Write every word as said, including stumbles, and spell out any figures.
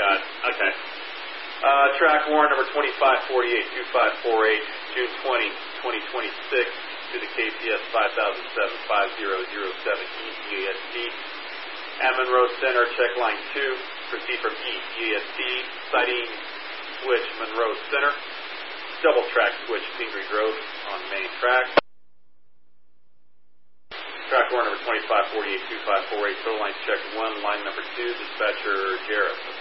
got it. Okay. Uh, track warrant number twenty-five forty-eight, two five four eight, June twentieth, twenty twenty-six, to the K P S five thousand seven, five zero zero seven E T A S T. At Monroe Center, check line two. Proceed from E T A S T. Sighting switch Monroe Center. Double track switch Pingree Grove on main track. Track warrant number twenty-five forty-eight, two five four eight. Total line check one, line number two. Dispatcher Jarrett.